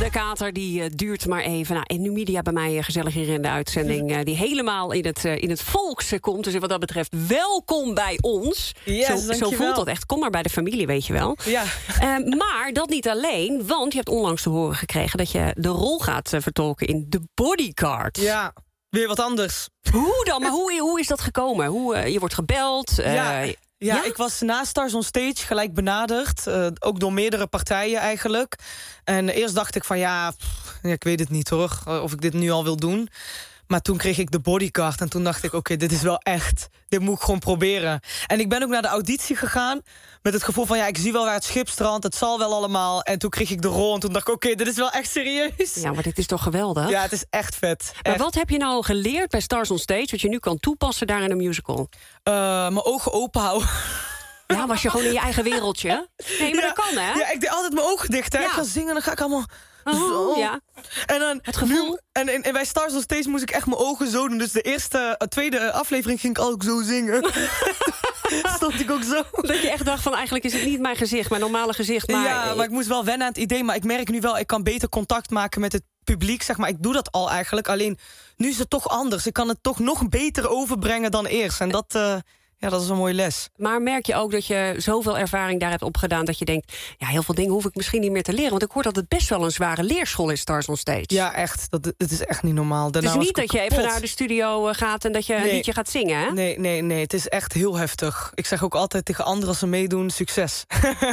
De kater die duurt maar even. Nou, en Numidia bij mij gezellig hier in de uitzending. Die helemaal in het volks komt. Dus wat dat betreft, welkom bij ons. Yes, zo voelt dat echt. Kom maar bij de familie, weet je wel. Ja. Maar dat niet alleen. Want je hebt onlangs te horen gekregen dat je de rol gaat vertolken in The Bodyguard. Ja, weer wat anders. Hoe dan? Maar hoe is dat gekomen? Je wordt gebeld. Ja, ik was na Stars on Stage gelijk benaderd. Ook door meerdere partijen eigenlijk. En eerst dacht ik van ik weet het niet hoor. Of ik dit nu al wil doen. Maar toen kreeg ik de Bodyguard. En toen dacht ik, oké, dit is wel echt. Dit moet ik gewoon proberen. En ik ben ook naar de auditie gegaan. Met het gevoel van, ik zie wel waar het schip strandt. Het zal wel allemaal. En toen kreeg ik de rol. En toen dacht ik, oké, dit is wel echt serieus. Ja, maar dit is toch geweldig? Ja, het is echt vet. Maar wat heb je nou geleerd bij Stars on Stage... wat je nu kan toepassen daar in een musical? Mijn ogen open houden. Ja, was je gewoon in je eigen wereldje? Nee, maar dat kan, hè? Ja, ik deed altijd mijn ogen dicht. Hè. Ja. Ik ga zingen, dan ga ik allemaal... Oh, ja. En dan het gevoel. En bij Stars on Stage moest ik echt mijn ogen zo doen. Dus de tweede aflevering ging ik ook zo zingen. Stond ik ook zo. Dat je echt dacht van, eigenlijk is het niet mijn gezicht, mijn normale gezicht. Maar... Ja, maar ik moest wel wennen aan het idee. Maar ik merk nu wel, ik kan beter contact maken met het publiek. Zeg maar, ik doe dat al eigenlijk. Alleen, nu is het toch anders. Ik kan het toch nog beter overbrengen dan eerst. En dat is een mooie les. Maar merk je ook dat je zoveel ervaring daar hebt opgedaan... dat je denkt, heel veel dingen hoef ik misschien niet meer te leren. Want ik hoor dat het best wel een zware leerschool is, Stars on Stage. Ja, echt. Het is echt niet normaal. Het is niet dat je even naar de studio gaat... en dat je een liedje gaat zingen, hè? Nee. Het is echt heel heftig. Ik zeg ook altijd tegen anderen als ze meedoen, succes.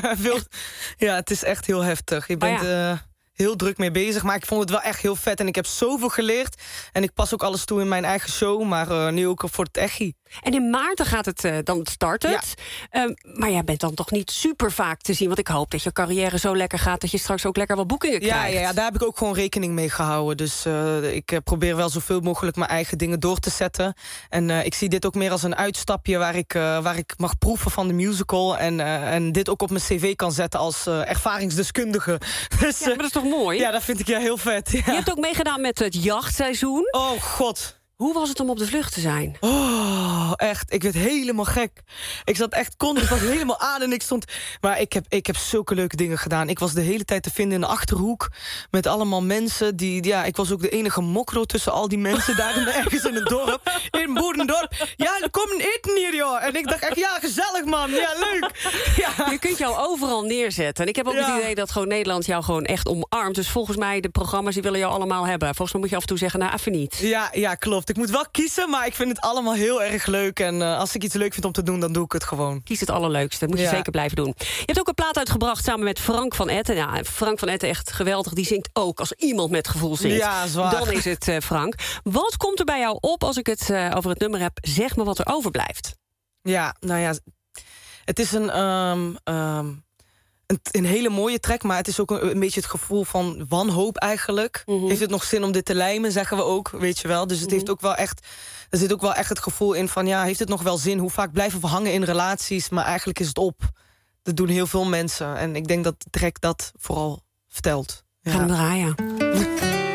Ja, het is echt heel heftig. Je bent... heel druk mee bezig, maar ik vond het wel echt heel vet. En ik heb zoveel geleerd. En ik pas ook alles toe in mijn eigen show, maar nu ook voor het Echi. En in maart gaat het, dan start het. Ja. Maar jij bent dan toch niet super vaak te zien? Want ik hoop dat je carrière zo lekker gaat... dat je straks ook lekker wat boekingen krijgt. Ja, daar heb ik ook gewoon rekening mee gehouden. Dus ik probeer wel zoveel mogelijk mijn eigen dingen door te zetten. En ik zie dit ook meer als een uitstapje... waar ik mag proeven van de musical... en dit ook op mijn cv kan zetten als ervaringsdeskundige. Dus, maar dat is toch mooi? Ja, dat vind ik heel vet. Ja. Je hebt ook meegedaan met het jachtseizoen. Oh, god. Hoe was het om op de vlucht te zijn? Oh, echt. Ik werd helemaal gek. Ik zat echt ik was helemaal aan en ik stond... Maar ik heb zulke leuke dingen gedaan. Ik was de hele tijd te vinden in de Achterhoek... met allemaal mensen die... Ja, ik was ook de enige mokro tussen al die mensen... daar ergens in het dorp. In Boerendorp. Ja, er komt eten hier, joh. En ik dacht echt, gezellig, man. Ja, leuk. Ja. Je kunt jou overal neerzetten. En ik heb ook het idee dat gewoon Nederland jou gewoon echt omarmt. Dus volgens mij, de programma's die willen jou allemaal hebben. Volgens mij moet je af en toe zeggen, even niet. Ja, klopt. Ik moet wel kiezen, maar ik vind het allemaal heel erg leuk. En als ik iets leuk vind om te doen, dan doe ik het gewoon. Kies het allerleukste, dat moet je zeker blijven doen. Je hebt ook een plaat uitgebracht samen met Frank van Etten. Ja, Frank van Etten, echt geweldig. Die zingt ook als iemand met gevoel zingt. Ja, zwaar. Dan is het Frank. Wat komt er bij jou op als ik het over het nummer heb? Zeg me wat er overblijft. Ja, het is een hele mooie track, maar het is ook een beetje het gevoel van wanhoop eigenlijk. Mm-hmm. Heeft het nog zin om dit te lijmen, zeggen we ook, weet je wel. Dus het heeft ook wel echt... Er zit ook wel echt het gevoel in van... heeft het nog wel zin? Hoe vaak blijven we hangen in relaties? Maar eigenlijk is het op. Dat doen heel veel mensen. En ik denk dat de track dat vooral vertelt. Gaan we draaien.